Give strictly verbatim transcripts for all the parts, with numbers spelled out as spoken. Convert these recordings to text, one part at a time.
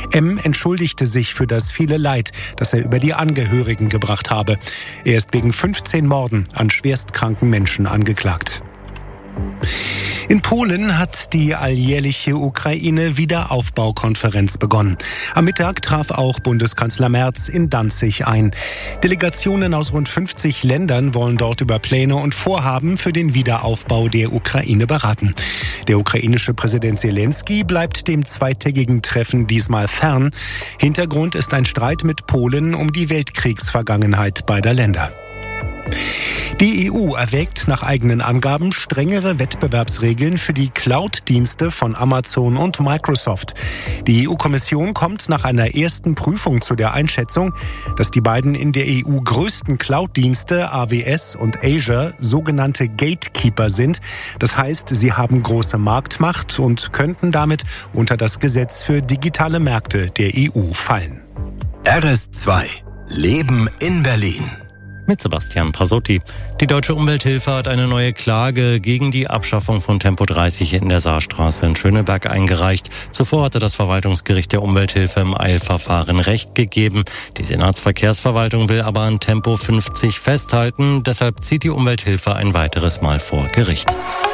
M entschuldigte sich für das viele Leid, das er über die Angehörigen gebracht habe. Er ist wegen fünfzehn Morden an schwerstkranken Menschen angeklagt. In Polen hat die alljährliche Ukraine-Wiederaufbaukonferenz begonnen. Am Mittag traf auch Bundeskanzler Merz in Danzig ein. Delegationen aus rund fünfzig Ländern wollen dort über Pläne und Vorhaben für den Wiederaufbau der Ukraine beraten. Der ukrainische Präsident Selenskyj bleibt dem zweitägigen Treffen diesmal fern. Hintergrund ist ein Streit mit Polen um die Weltkriegsvergangenheit beider Länder. Die E U erwägt nach eigenen Angaben strengere Wettbewerbsregeln für die Cloud-Dienste von Amazon und Microsoft. Die E U-Kommission kommt nach einer ersten Prüfung zu der Einschätzung, dass die beiden in der E U größten Cloud-Dienste A W S und Azure sogenannte Gatekeeper sind. Das heißt, sie haben große Marktmacht und könnten damit unter das Gesetz für digitale Märkte der E U fallen. R S zwei Leben in Berlin. Mit Sebastian Pasotti. Die Deutsche Umwelthilfe hat eine neue Klage gegen die Abschaffung von Tempo dreißig in der Saarstraße in Schöneberg eingereicht. Zuvor hatte das Verwaltungsgericht der Umwelthilfe im Eilverfahren Recht gegeben. Die Senatsverkehrsverwaltung will aber an Tempo fünfzig festhalten. Deshalb zieht die Umwelthilfe ein weiteres Mal vor Gericht.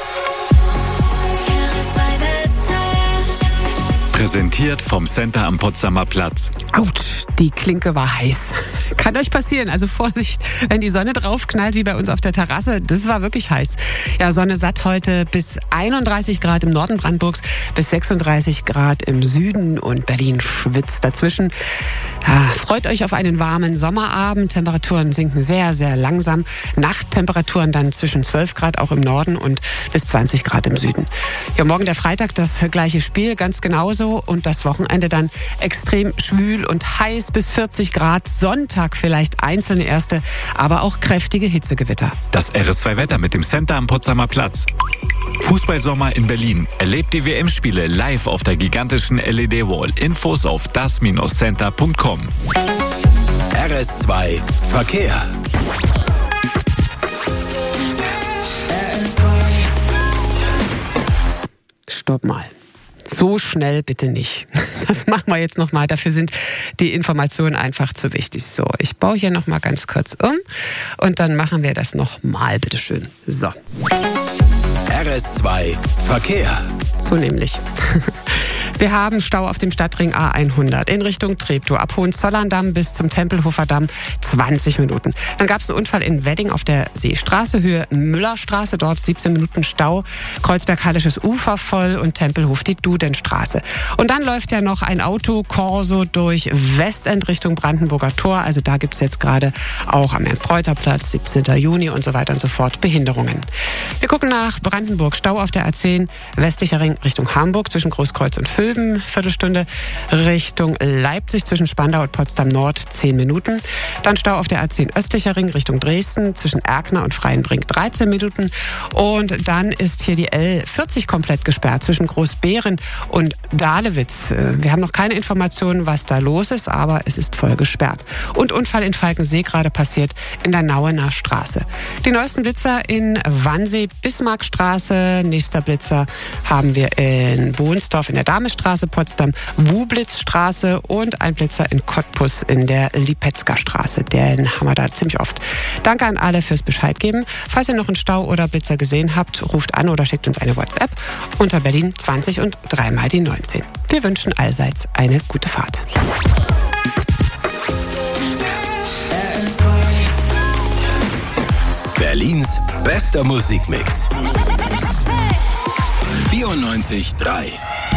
Präsentiert vom Center am Potsdamer Platz. Autsch, die Klinke war heiß. Kann euch passieren, also Vorsicht, wenn die Sonne draufknallt, wie bei uns auf der Terrasse, das war wirklich heiß. Ja, Sonne satt heute bis einunddreißig Grad im Norden Brandenburgs, bis sechsunddreißig Grad im Süden und Berlin schwitzt dazwischen. Ja, freut euch auf einen warmen Sommerabend, Temperaturen sinken sehr, sehr langsam. Nachttemperaturen dann zwischen zwölf Grad auch im Norden und bis zwanzig Grad im Süden. Ja, morgen der Freitag das gleiche Spiel, ganz genauso. Und das Wochenende dann extrem schwül und heiß bis vierzig Grad. Sonntag vielleicht einzelne erste, aber auch kräftige Hitzegewitter. Das R S zwei Wetter mit dem Center am Potsdamer Platz. Fußballsommer in Berlin. Erlebt die W M-Spiele live auf der gigantischen L E D-Wall. Infos auf das Center punkt com. R S zwei Verkehr. Stopp mal. So schnell bitte nicht. Das machen wir jetzt nochmal. Dafür sind die Informationen einfach zu wichtig. So, ich baue hier nochmal ganz kurz um und dann machen wir das nochmal, bitteschön. So. R S zwei Verkehr. So nämlich. Wir haben Stau auf dem Stadtring A hundert in Richtung Treptow, ab Hohenzollern-Damm bis zum Tempelhofer Damm, zwanzig Minuten. Dann gab es einen Unfall in Wedding auf der Seestraße, Höhe Müllerstraße, dort siebzehn Minuten Stau, Kreuzberg-Hallisches Ufer voll und Tempelhof die Dudenstraße. Und dann läuft ja noch ein Autokorso durch Westend Richtung Brandenburger Tor, also da gibt es jetzt gerade auch am Ernst-Reuter-Platz, siebzehnten Juni und so weiter und so fort Behinderungen. Wir gucken nach Brandenburg, Stau auf der A zehn, westlicher Ring Richtung Hamburg zwischen Großkreuz und Völben, Viertelstunde, Richtung Leipzig zwischen Spandau und Potsdam Nord, zehn Minuten. Dann Stau auf der A zehn östlicher Ring Richtung Dresden zwischen Erkner und Freienbrink, dreizehn Minuten. Und dann ist hier die L vierzig komplett gesperrt zwischen Großbeeren und Dahlewitz. Wir haben noch keine Informationen, was da los ist, aber es ist voll gesperrt. Und Unfall in Falkensee gerade passiert in der Nauener Straße. Die neuesten Blitzer in Wannsee, Bismarckstraße. Nächster Blitzer haben wir in Bohnsdorf in der Damestraße, Potsdam, Wublitzstraße und ein Blitzer in Cottbus in der Lipetzker Straße. Den haben wir da ziemlich oft. Danke an alle fürs Bescheid geben. Falls ihr noch einen Stau oder Blitzer gesehen habt, ruft an oder schickt uns eine WhatsApp unter Berlin zwanzig und dreimal die neunzehn. Wir wünschen allseits eine gute Fahrt. Berlins bester Musikmix. vierundneunzig Komma drei